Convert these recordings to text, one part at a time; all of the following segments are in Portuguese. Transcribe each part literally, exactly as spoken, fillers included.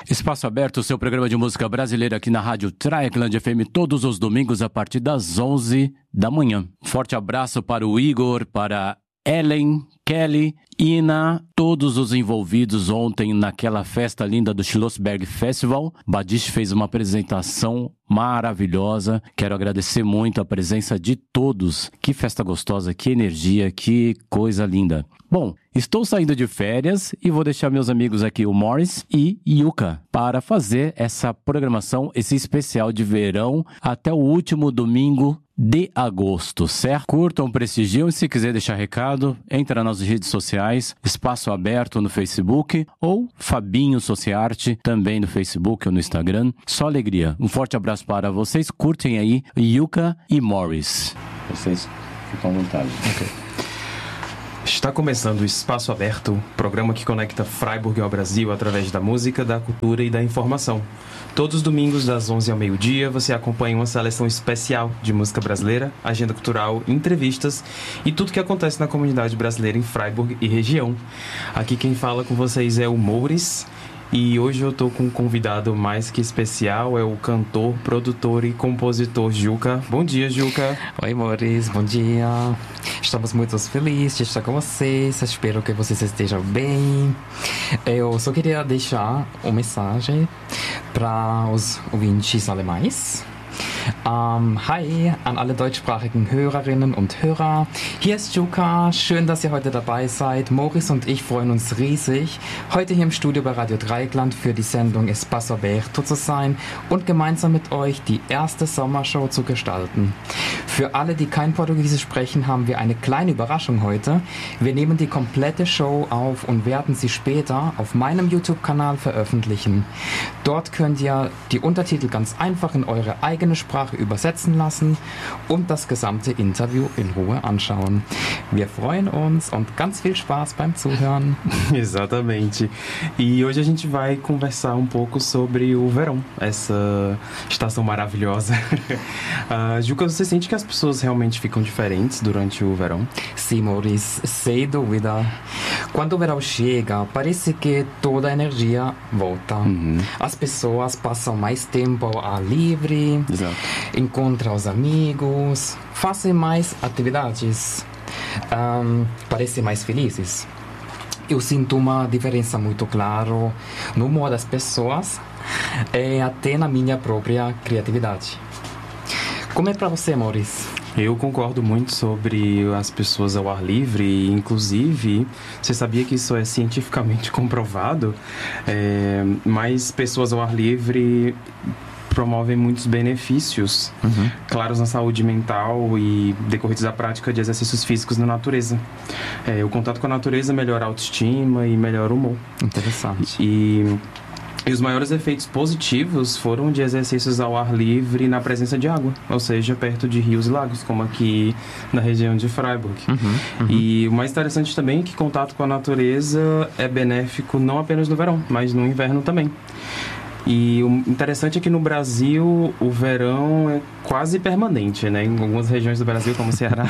Espaço Aberto, o seu programa de música brasileira aqui na Rádio Triacland F M, todos os domingos a partir das onze da manhã. Forte abraço para o Igor, para Ellen, Kelly, Ina, todos os envolvidos ontem naquela festa linda do Schlossberg Festival. Badish fez uma apresentação maravilhosa. Quero agradecer muito a presença de todos. Que festa gostosa, que energia, que coisa linda. Bom, estou saindo de férias e vou deixar meus amigos aqui, o Morris e Yuka, para fazer essa programação, esse especial de verão até o último domingo de agosto, certo? Curtam, prestigiam e se quiser deixar recado, entra nas redes sociais, Espaço Aberto no Facebook ou Fabinho Sociarte também no Facebook ou no Instagram. Só alegria. Um forte abraço para vocês. Curtem aí Yuka e Morris. Vocês ficam à vontade. Ok. Está começando o Espaço Aberto, programa que conecta Freiburg ao Brasil através da música, da cultura e da informação. Todos os domingos, das onze ao meio-dia, você acompanha uma seleção especial de música brasileira, agenda cultural, entrevistas e tudo que acontece na comunidade brasileira em Freiburg e região. Aqui quem fala com vocês é o Mouris. E hoje eu tô com um convidado mais que especial, é o cantor, produtor e compositor Juca. Bom dia, Juca. Oi, Mouris, bom dia. Estamos muito felizes de estar com vocês, espero que vocês estejam bem. Eu só queria deixar uma mensagem para os ouvintes alemães. Um, hi an alle deutschsprachigen Hörerinnen und Hörer. Hier ist Juka. Schön, dass ihr heute dabei seid. Mouris und ich freuen uns riesig, heute hier im Studio bei Radio Dreieckland für die Sendung Espaço Aberto zu sein und gemeinsam mit euch die erste Sommershow zu gestalten. Für alle, die kein Portugiesisch sprechen, haben wir eine kleine Überraschung heute. Wir nehmen die komplette Show auf und werden sie später auf meinem YouTube-Kanal veröffentlichen. Dort könnt ihr die Untertitel ganz einfach in eure eigene Sprache übersetzen lassen und das gesamte Interview in Ruhe anschauen. Wir freuen uns und ganz viel Spaß beim Zuhören. Exatamente. E hoje a gente vai conversar um pouco sobre o verão, essa estação maravilhosa. uh, Juca, você sente que as pessoas realmente ficam diferentes durante o verão? Sim, Maurício, sem dúvida. Quando o verão chega, parece que toda a energia volta. Uhum. As pessoas passam mais tempo ao ar livre. Exato. Encontram os amigos, fazem mais atividades, um, parecem mais felizes. Eu sinto uma diferença muito clara no humor das pessoas e até na minha própria criatividade. Como é para você, Maurício? Eu concordo muito sobre as pessoas ao ar livre, inclusive, você sabia que isso é cientificamente comprovado? É, mais pessoas ao ar livre promovem muitos benefícios, uhum. claros na saúde mental e decorridos da prática de exercícios físicos na natureza. É, o contato com a natureza melhora a autoestima e melhora o humor. Interessante. E, e os maiores efeitos positivos foram de exercícios ao ar livre na presença de água, ou seja, perto de rios e lagos, como aqui na região de Freiburg. Uhum, uhum. E o mais interessante também é que contato com a natureza é benéfico não apenas no verão, mas no inverno também. E o interessante é que no Brasil o verão é quase permanente, né? Em algumas regiões do Brasil, como o Ceará,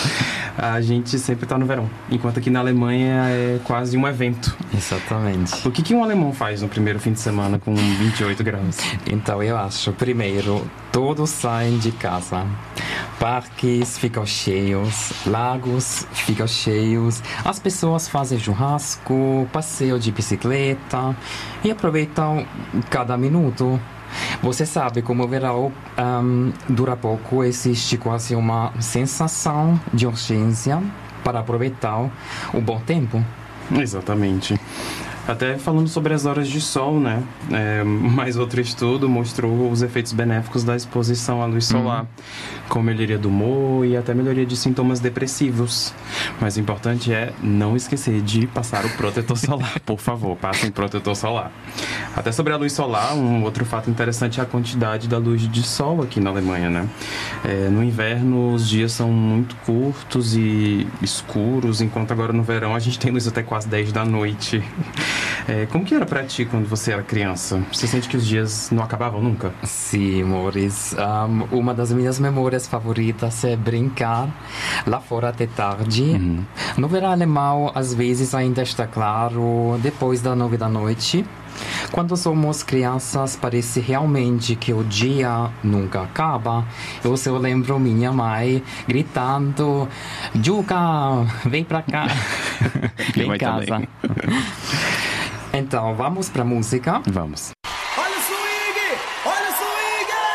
a gente sempre está no verão. Enquanto aqui na Alemanha é quase um evento. Exatamente. O que, que um alemão faz no primeiro fim de semana com vinte e oito graus? Então eu acho, primeiro, todos saem de casa. Parques ficam cheios, lagos ficam cheios, as pessoas fazem churrasco, passeio de bicicleta e aproveitam cada minuto. Você sabe, como o verão um, dura pouco, existe quase uma sensação de urgência para aproveitar o bom tempo. Exatamente. Até falando sobre as horas de sol, né? É, mais outro estudo mostrou os efeitos benéficos da exposição à luz solar, uhum. com melhoria do humor e até melhoria de sintomas depressivos. Mas o importante é não esquecer de passar o protetor solar. Por favor, passem protetor solar. Até sobre a luz solar, um outro fato interessante é a quantidade da luz de sol aqui na Alemanha, né? É, no inverno, os dias são muito curtos e escuros, enquanto agora no verão a gente tem luz até quase dez da noite. É, como que era pra ti quando você era criança? Você sente que os dias não acabavam nunca? Sim, amores. Um, uma das minhas memórias favoritas é brincar lá fora até tarde. Uhum. No verão alemão, às vezes ainda está claro, depois das nove da noite. Quando somos crianças, parece realmente que o dia nunca acaba. Eu só lembro minha mãe gritando: Juca, vem pra cá. Vem em casa. Então, vamos pra música? Vamos.